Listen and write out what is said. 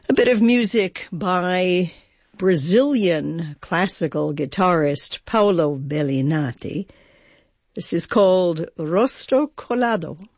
A bit of music by Brazilian classical guitarist Paulo Bellinati. This is called Rosto Colado.